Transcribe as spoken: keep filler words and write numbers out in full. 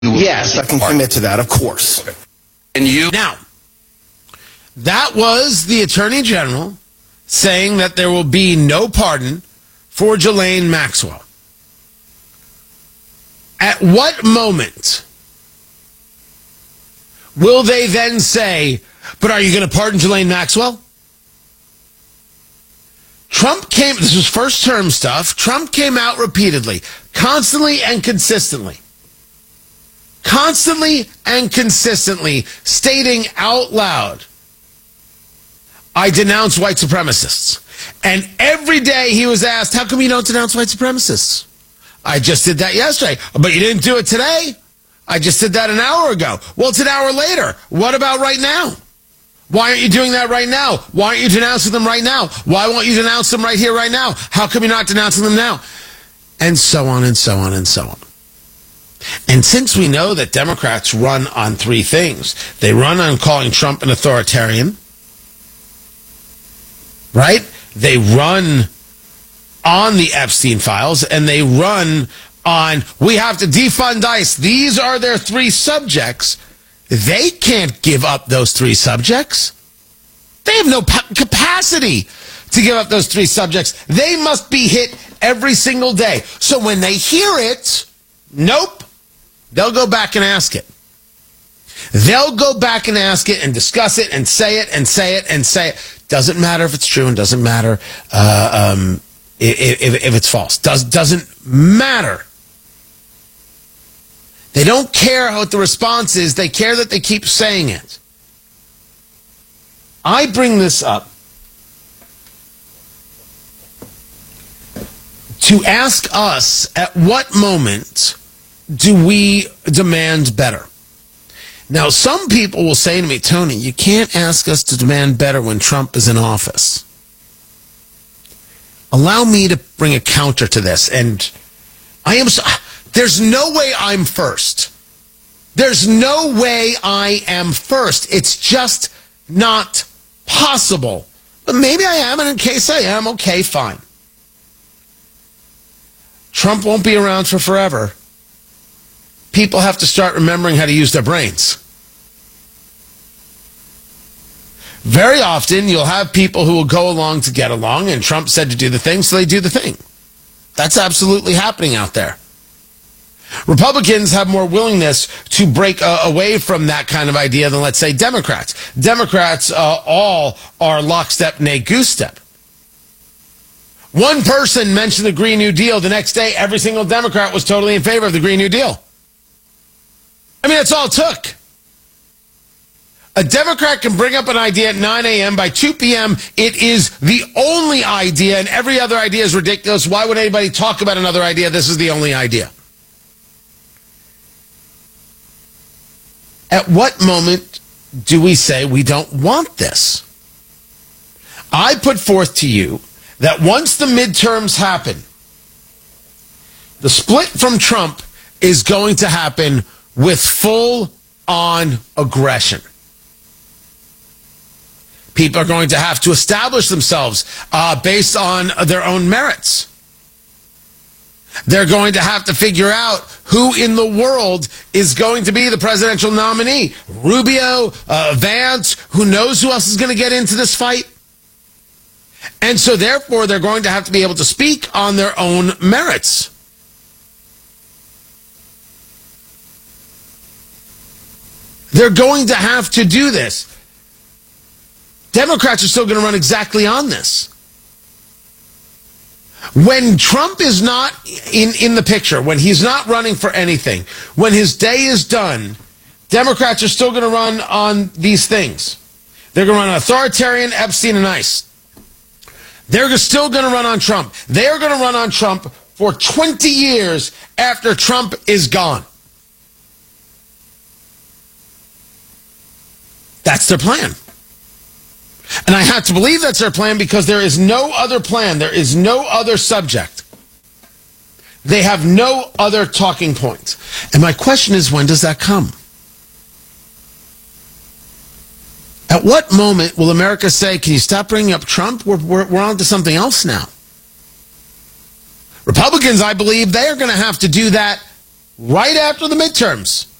Yes, I can commit to that, of course. And you Now, that was the Attorney General saying that there will be no pardon for Ghislaine Maxwell. At what moment will they then say, but are you going to pardon Ghislaine Maxwell? Trump came, this was first term stuff, Trump came out repeatedly, constantly and consistently. Constantly and consistently stating out loud, I denounce white supremacists. And every day he was asked, how come you don't denounce white supremacists? I just did that yesterday. But you didn't do it today? I just did that an hour ago. Well, it's an hour later. What about right now? Why aren't you doing that right now? Why aren't you denouncing them right now? Why won't you denounce them right here, right now? How come you're not denouncing them now? And so on and so on and so on. And since we know that Democrats run on three things, they run on calling Trump an authoritarian, right? They run on the Epstein files, and they run on, we have to defund ICE. These are their three subjects. They can't give up those three subjects. They have no pa- capacity to give up those three subjects. They must be hit every single day. So when they hear it, nope. They'll go back and ask it. They'll go back and ask it and discuss it and say it and say it and say it. Doesn't matter if it's true and doesn't matter uh, um, if, if, if it's false. Does, doesn't matter. They don't care what the response is. They care that they keep saying it. I bring this up to ask us, at what moment do we demand better? Now, some people will say to me, Tony, you can't ask us to demand better when Trump is in office. Allow me to bring a counter to this. And I am, so, there's no way I'm first. There's no way I am first. It's just not possible. But maybe I am, and in case I am, okay, fine. Trump won't be around for forever. People have to start remembering how to use their brains. Very often, you'll have people who will go along to get along, and Trump said to do the thing, so they do the thing. That's absolutely happening out there. Republicans have more willingness to break uh, away from that kind of idea than, let's say, Democrats. Democrats uh, all are lockstep, nay, goose step. One person mentioned the Green New Deal. The next day, every single Democrat was totally in favor of the Green New Deal. I mean, that's all it took. A Democrat can bring up an idea at nine a.m. By two p.m., it is the only idea, and every other idea is ridiculous. Why would anybody talk about another idea? This is the only idea. At what moment do we say we don't want this? I put forth to you that once the midterms happen, the split from Trump is going to happen with full-on aggression. People are going to have to establish themselves uh, based on their own merits. They're going to have to figure out who in the world is going to be the presidential nominee. Rubio, uh, Vance, who knows who else is going to get into this fight? And so therefore, they're going to have to be able to speak on their own merits. They're going to have to do this. Democrats are still going to run exactly on this. When Trump is not in, in the picture, when he's not running for anything, when his day is done, Democrats are still going to run on these things. They're going to run on authoritarian, Epstein, and ICE. They're still going to run on Trump. They are going to run on Trump for twenty years after Trump is gone. That's their plan. And I have to believe that's their plan because there is no other plan. There is no other subject. They have no other talking points. And my question is, when does that come? At what moment will America say, can you stop bringing up Trump? We're, we're, we're on to something else now. Republicans, I believe, they are going to have to do that right after the midterms.